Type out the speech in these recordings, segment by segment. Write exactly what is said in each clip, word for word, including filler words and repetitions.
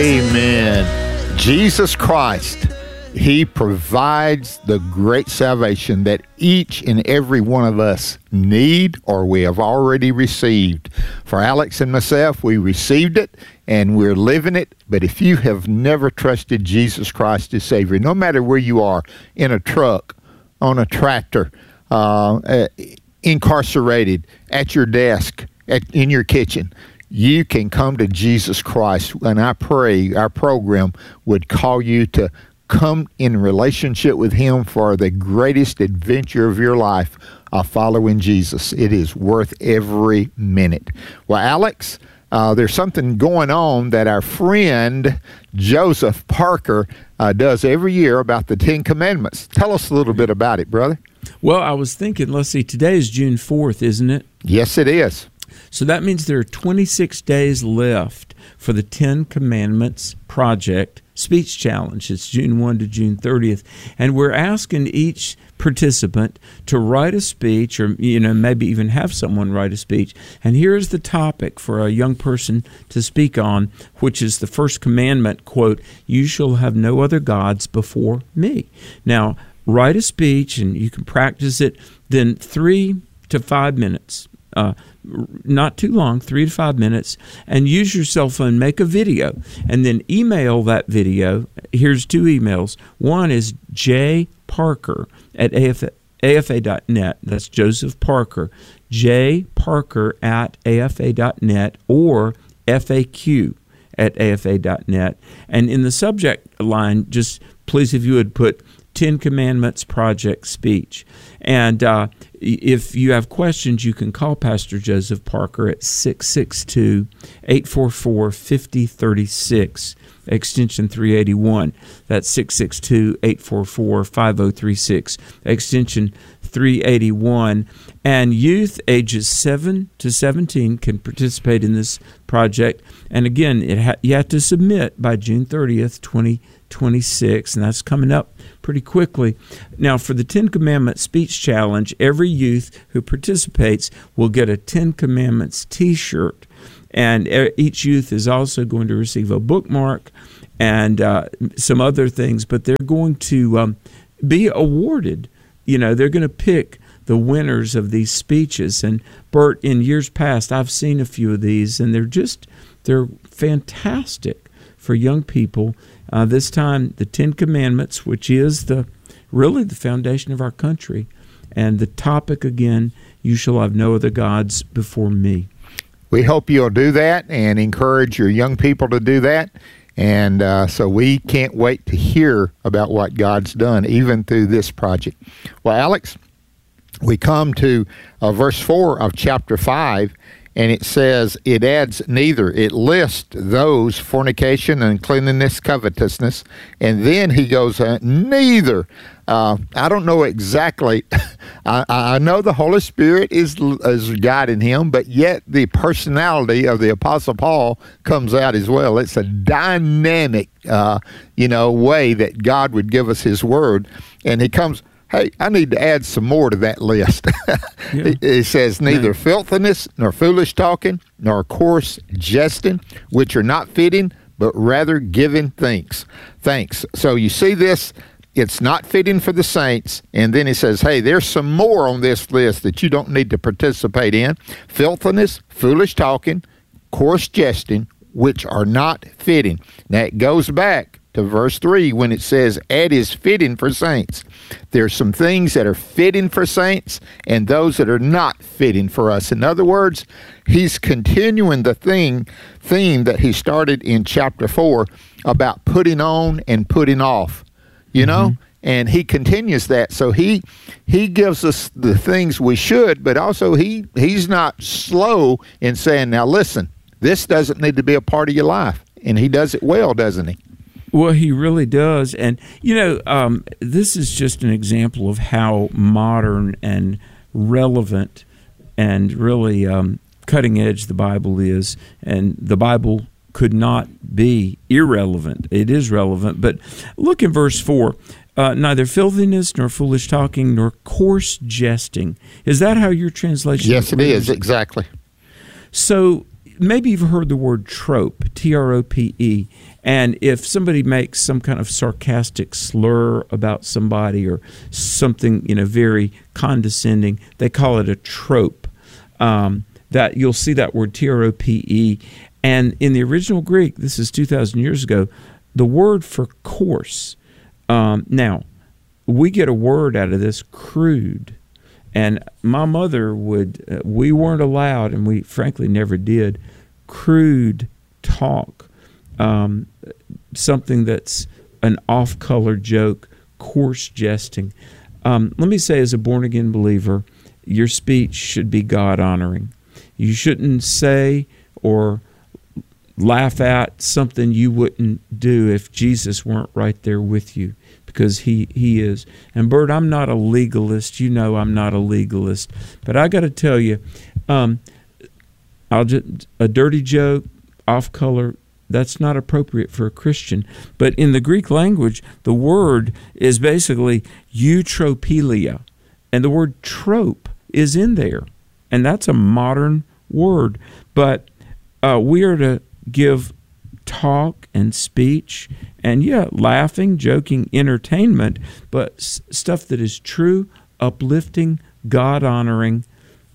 Amen. Jesus Christ, He provides the great salvation that each and every one of us need or we have already received. For Alex and myself, we received it and we're living it. But if you have never trusted Jesus Christ as Savior, no matter where you are, in a truck, on a tractor, uh, uh, incarcerated, at your desk, at, in your kitchen, you can come to Jesus Christ. And I pray our program would call you to come in relationship with Him for the greatest adventure of your life of following Jesus. It is worth every minute. Well, Alex, uh, there's something going on that our friend Joseph Parker uh, does every year about the Ten Commandments. Tell us a little bit about it, brother. Well, I was thinking, let's see, today is June fourth, isn't it? Yes, it is. So that means there are twenty-six days left for the Ten Commandments Project Speech Challenge. It's June first to June thirtieth. And we're asking each participant to write a speech, or you know, maybe even have someone write a speech. And here's the topic for a young person to speak on, which is the first commandment, quote, "You shall have no other gods before me." Now, write a speech, and you can practice it, then three to five minutes. Uh, not too long, three to five minutes, and use your cell phone, make a video, and then email that video. Here's two emails. One is jparker at A F A dot net. That's Joseph Parker, jparker at A F A dot net, or F A Q at A F A dot net. And in the subject line, just please, if you would put Ten Commandments Project Speech. And uh, if you have questions, you can call Pastor Joseph Parker at six six two, eight four four, five zero three six, extension three eighty-one. That's six six two, eight four four, five zero three six, extension three eighty-one. And youth ages seven to seventeen can participate in this project. And again, it ha- you have to submit by June thirtieth, twenty twenty-six, and that's coming up pretty quickly. Now, for the Ten Commandments Speech Challenge, every youth who participates will get a Ten Commandments T-shirt, and each youth is also going to receive a bookmark and uh, some other things, but they're going to um, be awarded. You know, they're going to pick the winners of these speeches. And Bert, in years past, I've seen a few of these, and they're just, they're fantastic for young people. Uh, this time, the Ten Commandments, which is the really the foundation of our country. And the topic, again, you shall have no other gods before me. We hope you'll do that and encourage your young people to do that. And uh, so we can't wait to hear about what God's done, even through this project. Well, Alex, we come to uh, verse four of chapter five, and it says, it adds neither. It lists those, fornication, uncleanness, covetousness, and then he goes, uh, neither. Uh, I don't know exactly. I, I know the Holy Spirit is, is guiding him, but yet the personality of the Apostle Paul comes out as well. It's a dynamic, uh, you know, way that God would give us His Word, and he comes, hey, I need to add some more to that list. Yeah. It says, neither yeah. filthiness, nor foolish talking, nor coarse jesting, which are not fitting, but rather giving thanks. Thanks. So you see this, it's not fitting for the saints. And then he says, hey, there's some more on this list that you don't need to participate in. Filthiness, foolish talking, coarse jesting, which are not fitting. Now it goes back to verse three when it says, it is fitting for saints. There's some things that are fitting for saints and those that are not fitting for us. In other words, he's continuing the thing, theme that he started in chapter four about putting on and putting off, you know? Mm-hmm. And he continues that. So he he gives us the things we should, but also he he's not slow in saying, now listen, this doesn't need to be a part of your life. And he does it well, doesn't he? Well, he really does. And, you know, um, this is just an example of how modern and relevant and really um, cutting edge the Bible is. And the Bible could not be irrelevant. It is relevant. But look in verse four. Uh, neither filthiness, nor foolish talking, nor coarse jesting. Is that how your translation? Yes, it is, exactly. So maybe you've heard the word trope, T R O P E. And if somebody makes some kind of sarcastic slur about somebody or something, you know, very condescending, they call it a trope. Um, that you'll see that word T R O P E. And in the original Greek, this is two thousand years ago, the word for coarse. Um, now, we get a word out of this, crude. And my mother would, uh, we weren't allowed, and we frankly never did, crude talk. Um, something that's an off-color joke, coarse jesting. Um, let me say, as a born-again believer, your speech should be God-honoring. You shouldn't say or laugh at something you wouldn't do if Jesus weren't right there with you, because he, he is. And Bert, I'm not a legalist. You know I'm not a legalist. But I got to tell you, um, I'll just, a dirty joke, off-color, that's not appropriate for a Christian. But in the Greek language, the word is basically eutropelia. And the word trope is in there. And that's a modern word. But uh, we are to give talk and speech and, yeah, laughing, joking, entertainment, but s- stuff that is true, uplifting, God-honoring,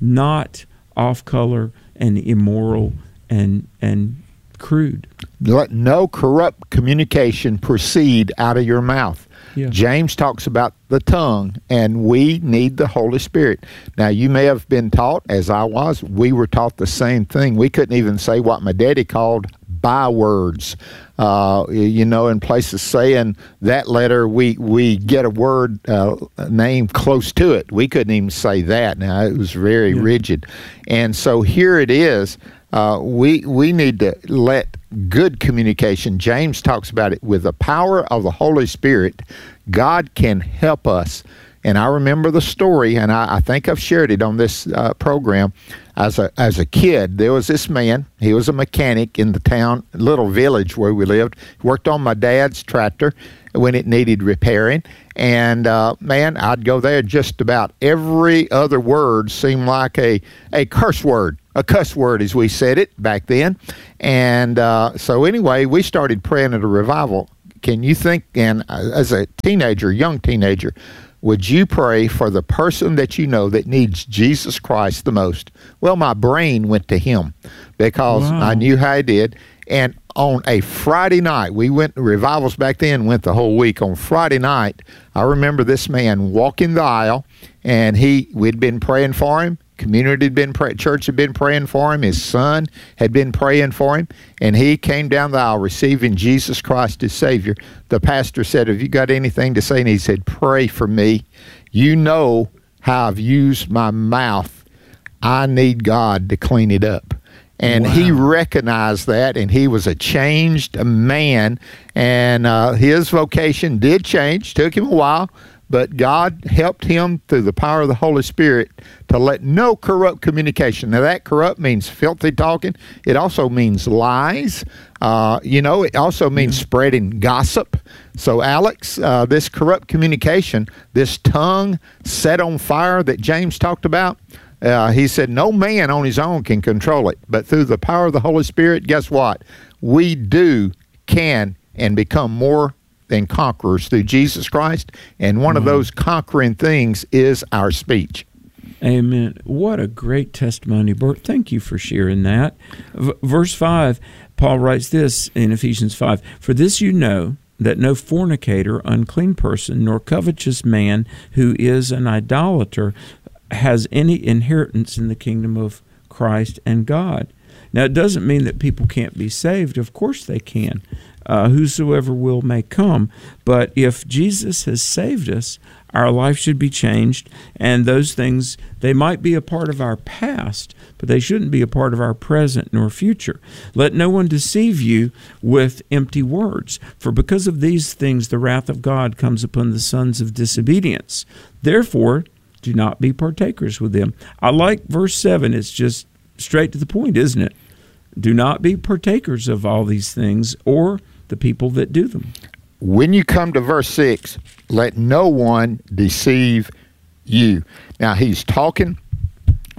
not off-color and immoral and and crude. Let no corrupt communication proceed out of your mouth. Yeah. James talks about the tongue, and we need the Holy Spirit. Now, you may have been taught, as I was, we were taught the same thing. We couldn't even say what my daddy called bywords. Uh, you know, in places saying that letter, we, we get a word uh, name close to it. We couldn't even say that. Now, it was very yeah. rigid. And so here it is. Uh, we we need to let good communication. James talks about it with the power of the Holy Spirit. God can help us. And I remember the story, and I, I think I've shared it on this uh, program. As a as a kid, there was this man. He was a mechanic in the town, little village where we lived. He worked on my dad's tractor when it needed repairing. And, uh, man, I'd go there. Just about every other word seemed like a, a curse word. A cuss word, as we said it back then. And uh, so anyway, we started praying at a revival. Can you think, and as a teenager, young teenager, would you pray for the person that you know that needs Jesus Christ the most? Well, my brain went to him because wow. I knew how he did. And on a Friday night, we went, revivals back then went the whole week. On Friday night, I remember this man walking the aisle, and he we'd been praying for him. Community had been pray- church had been praying for him. His son had been praying for him, and he came down the aisle receiving Jesus Christ as Savior. The pastor said, "Have you got anything to say?" And he said, "Pray for me. You know how I've used my mouth. I need God to clean it up." And wow. he recognized that, and he was a changed man, and uh, his vocation did change. Took him a while. But God helped him through the power of the Holy Spirit to let no corrupt communication. Now, that corrupt means filthy talking. It also means lies. Uh, you know, it also means mm-hmm. spreading gossip. So, Alex, uh, this corrupt communication, this tongue set on fire that James talked about, uh, he said no man on his own can control it. But through the power of the Holy Spirit, guess what? We do, can, and become more than conquerors through Jesus Christ, and one mm. of those conquering things is our speech. Amen. What a great testimony, Bert. Thank you for sharing that. V- verse five, Paul writes this in Ephesians five, "For this you know, that no fornicator, unclean person, nor covetous man who is an idolater has any inheritance in the kingdom of Christ and God." Now, it doesn't mean that people can't be saved. Of course they can. Uh, whosoever will may come. But if Jesus has saved us, our life should be changed, and those things, they might be a part of our past, but they shouldn't be a part of our present nor future. Let no one deceive you with empty words, for because of these things the wrath of God comes upon the sons of disobedience. Therefore, do not be partakers with them. I like verse seven. It's just straight to the point, isn't it? Do not be partakers of all these things, or the people that do them. When you come to verse six, let no one deceive you. Now, he's talking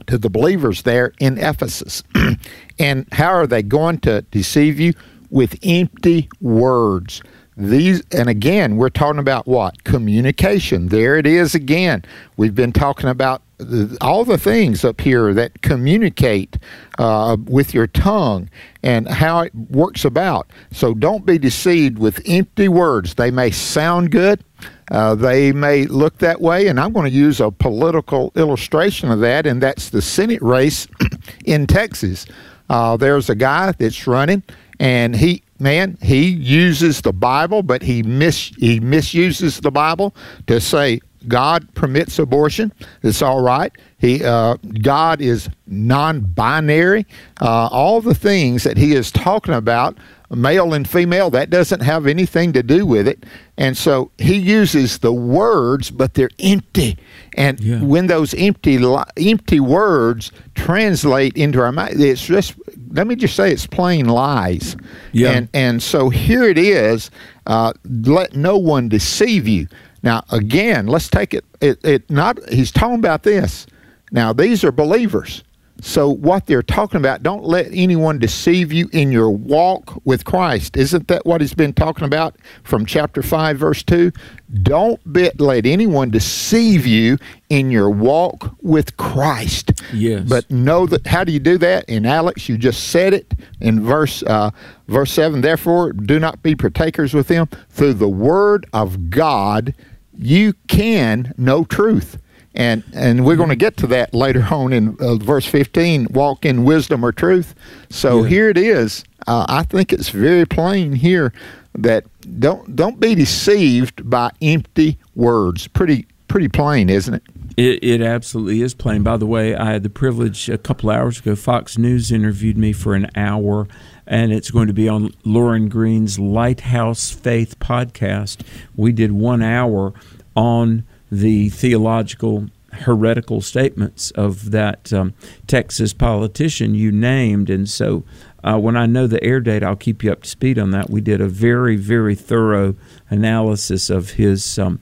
to the believers there in Ephesus. And how are they going to deceive you? With empty words. These, and again, we're talking about what? Communication. There it is again. We've been talking about the, all the things up here that communicate uh, with your tongue and how it works about. So don't be deceived with empty words. They may sound good. Uh, they may look that way, and I'm going to use a political illustration of that, and that's the Senate race in Texas. Uh, there's a guy that's running, and he, man, he uses the Bible, but he mis he misuses the Bible to say God permits abortion. It's all right. He uh, God is non-binary. Uh, all the things that he is talking about, male and female, that doesn't have anything to do with it. And so he uses the words, but they're empty. And yeah. when those empty empty words translate into our mind, it's just, let me just say, it's plain lies. Yeah. And and so here it is. Uh, let no one deceive you. Now again, let's take it. It, it not. He's talking about this. Now these are believers. So what they're talking about, don't let anyone deceive you in your walk with Christ. Isn't that what he's been talking about from chapter five, verse two? Don't be, let anyone deceive you in your walk with Christ. Yes. But know that, how do you do that? And Alex, you just said it in verse uh, verse seven. Therefore, do not be partakers with them. Through the word of God, you can know truth. And and we're going to get to that later on in uh, verse fifteen, walk in wisdom or truth. So yeah. here it is. Uh, I think it's very plain here that don't don't be deceived by empty words. Pretty pretty plain, isn't it? It, it absolutely is plain. By the way, I had the privilege a couple hours ago, Fox News interviewed me for an hour, and it's going to be on Lauren Green's Lighthouse Faith podcast. We did one hour on the theological heretical statements of that um, Texas politician you named. And so uh, when I know the air date, I'll keep you up to speed on that. We did a very, very thorough analysis of his um,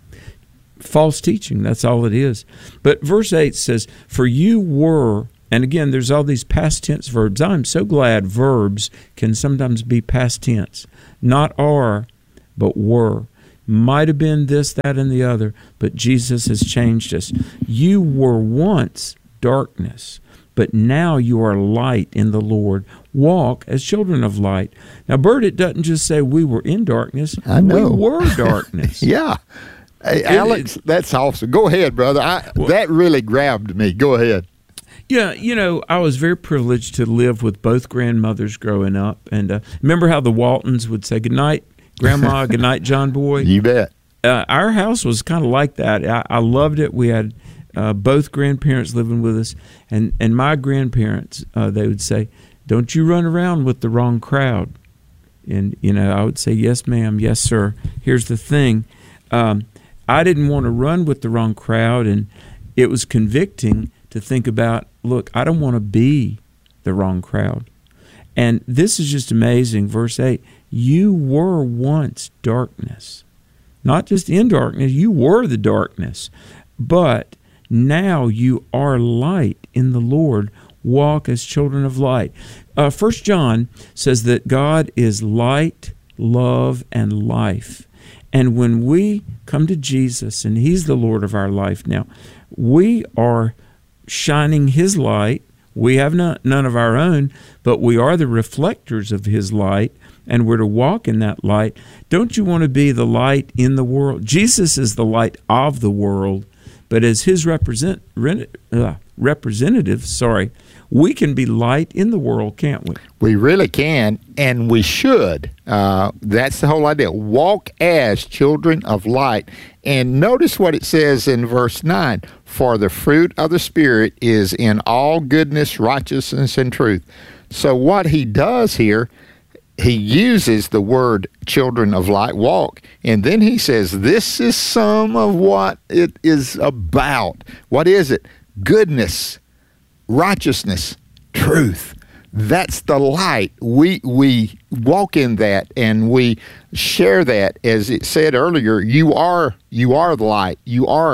false teaching. That's all it is. But verse eight says, for you were, and again, there's all these past tense verbs. I'm so glad verbs can sometimes be past tense. Not are, but were. Might have been this, that, and the other, but Jesus has changed us. You were once darkness, but now you are light in the Lord. Walk as children of light. Now, Bert, it doesn't just say we were in darkness. I know. We were darkness. Yeah. Hey, Alex, it, that's awesome. Go ahead, brother. I, well, that really grabbed me. Go ahead. Yeah, you know, I was very privileged to live with both grandmothers growing up. And uh, remember how the Waltons would say goodnight? Grandma, good night, John Boy. You bet. Uh, our house was kind of like that. I, I loved it. We had uh, both grandparents living with us, and, and my grandparents, uh, they would say, don't you run around with the wrong crowd. And, you know, I would say, yes, ma'am, yes, sir. Here's the thing. Um, I didn't want to run with the wrong crowd, and it was convicting to think about, look, I don't want to be the wrong crowd. And this is just amazing. Verse eight, you were once darkness. Not just in darkness, you were the darkness. But now you are light in the Lord. Walk as children of light. Uh, First John says that God is light, love, and life. And when we come to Jesus and he's the Lord of our life now, we are shining his light. We have not, none of our own, but we are the reflectors of his light, and we're to walk in that light. Don't you want to be the light in the world? Jesus is the light of the world, but as his represent, uh, representative, sorry, we can be light in the world, can't we? We really can, and we should. Uh, that's the whole idea. Walk as children of light. And notice what it says in verse nine. For the fruit of the Spirit is in all goodness, righteousness, and truth. So what he does here, he uses the word children of light, walk, and then he says, this is some of what it is about. What is it? Goodness, righteousness, truth. That's the light. We we walk in that, and we share that. As it said earlier, you are you are the light. You are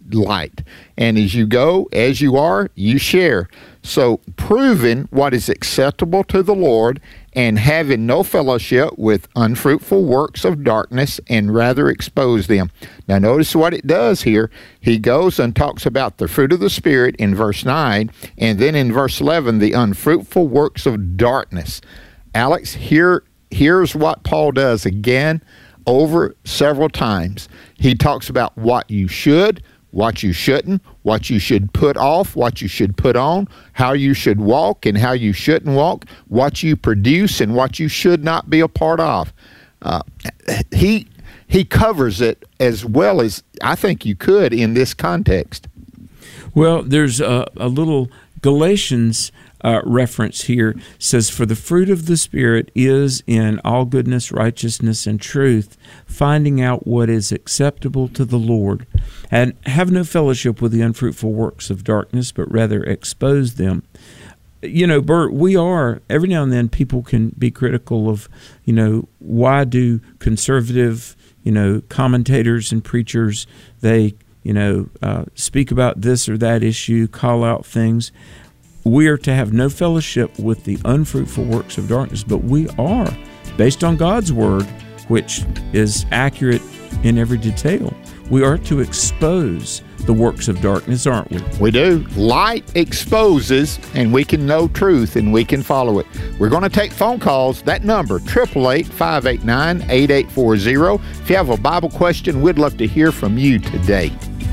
light. And as you go, as you are, you share. So proving what is acceptable to the Lord and having no fellowship with unfruitful works of darkness, and rather expose them. Now notice what it does here. He goes and talks about the fruit of the Spirit in verse nine, and then in verse eleven, the unfruitful works of darkness. Alex, here, here's what Paul does again over several times. He talks about what you should, what you shouldn't, what you should put off, what you should put on, how you should walk and how you shouldn't walk, what you produce and what you should not be a part of. Uh, he he covers it as well as I think you could in this context. Well, there's a, a little Galatians Uh, reference here. Says, for the fruit of the Spirit is in all goodness, righteousness, and truth, finding out what is acceptable to the Lord, and have no fellowship with the unfruitful works of darkness, but rather expose them. You know, Bert, we are, every now and then people can be critical of, you know, why do conservative, you know, commentators and preachers, they, you know, uh, speak about this or that issue, call out things. We are to have no fellowship with the unfruitful works of darkness, but we are, based on God's word, which is accurate in every detail. We are to expose the works of darkness, aren't we? We do. Light exposes, and we can know truth, and we can follow it. We're going to take phone calls. That number, eight eight eight, five eight nine, eight eight four zero. If you have a Bible question, we'd love to hear from you today.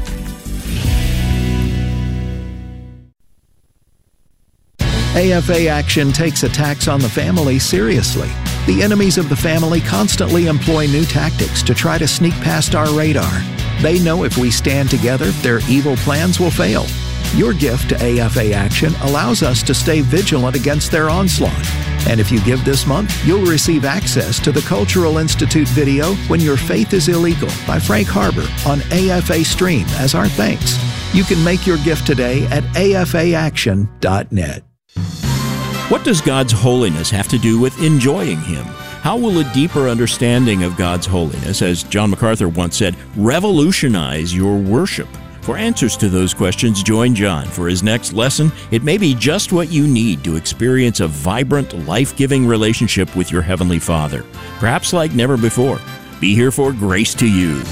A F A Action takes attacks on the family seriously. The enemies of the family constantly employ new tactics to try to sneak past our radar. They know if we stand together, their evil plans will fail. Your gift to A F A Action allows us to stay vigilant against their onslaught. And if you give this month, you'll receive access to the Cultural Institute video, When Your Faith is Illegal, by Frank Harbor on A F A Stream as our thanks. You can make your gift today at A F A action dot net. What does God's holiness have to do with enjoying Him? How will a deeper understanding of God's holiness, as John MacArthur once said, revolutionize your worship? For answers to those questions, join John for his next lesson. It may be just what you need to experience a vibrant, life-giving relationship with your Heavenly Father, perhaps like never before. Be here for Grace to You.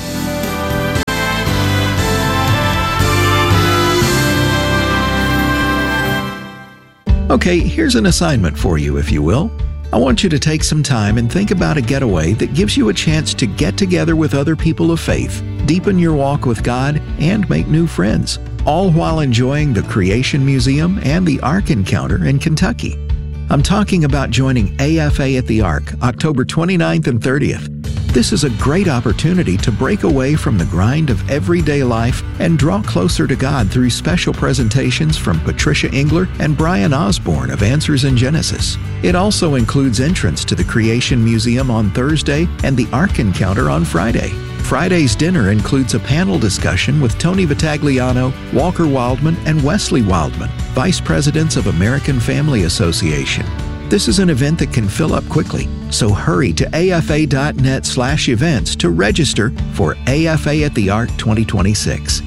Okay, here's an assignment for you, if you will. I want you to take some time and think about a getaway that gives you a chance to get together with other people of faith, deepen your walk with God, and make new friends, all while enjoying the Creation Museum and the Ark Encounter in Kentucky. I'm talking about joining A F A at the Ark, October twenty-ninth and thirtieth. This is a great opportunity to break away from the grind of everyday life and draw closer to God through special presentations from Patricia Engler and Brian Osborne of Answers in Genesis. It also includes entrance to the Creation Museum on Thursday and the Ark Encounter on Friday. Friday's dinner includes a panel discussion with Tony Vitagliano, Walker Wildman, and Wesley Wildman, Vice Presidents of American Family Association. This is an event that can fill up quickly, so hurry to afa.net slash events to register for A F A at the Ark twenty twenty-six.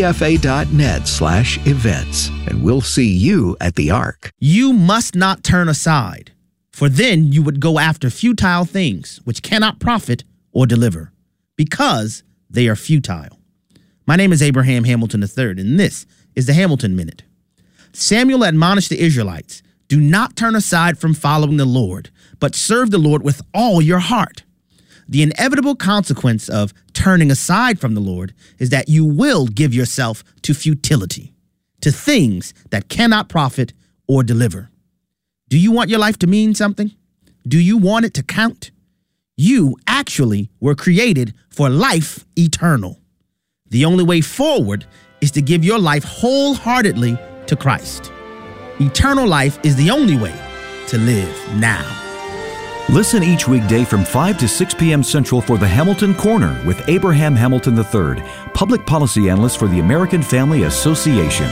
afa.net slash events, and we'll see you at the Ark. You must not turn aside, for then you would go after futile things which cannot profit or deliver, because they are futile. My name is Abraham Hamilton the third, and this is the Hamilton Minute. Samuel admonished the Israelites, do not turn aside from following the Lord, but serve the Lord with all your heart. The inevitable consequence of turning aside from the Lord is that you will give yourself to futility, to things that cannot profit or deliver. Do you want your life to mean something? Do you want it to count? You actually were created for life eternal. The only way forward is to give your life wholeheartedly to Christ. Eternal life is the only way to live now. Listen each weekday from five to six p.m. Central for the Hamilton Corner with Abraham Hamilton the third, Public Policy Analyst for the American Family Association.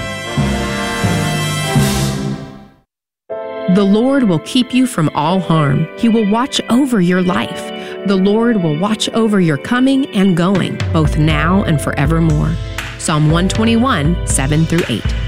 The Lord will keep you from all harm. He will watch over your life. The Lord will watch over your coming and going, both now and forevermore. Psalm one twenty-one, seven through eight.